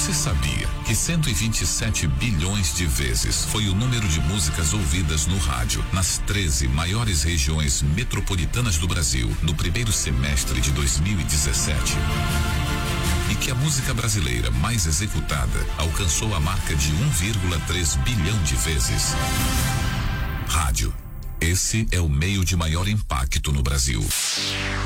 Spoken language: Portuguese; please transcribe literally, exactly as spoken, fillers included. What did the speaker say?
Você sabia que cento e vinte e sete bilhões de vezes foi o número de músicas ouvidas no rádio nas treze maiores regiões metropolitanas do Brasil no primeiro semestre de dois mil e dezessete? E que a música brasileira mais executada alcançou a marca de um vírgula três bilhão de vezes? Rádio. Esse é o meio de maior impacto no Brasil.